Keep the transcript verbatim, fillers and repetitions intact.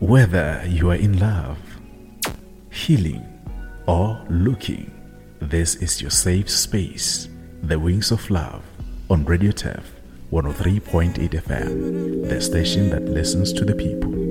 Whether you are in love, healing, or looking, this is your safe space, The Wings of Love, on Radio T E F one oh three point eight F M, the station that listens to the people.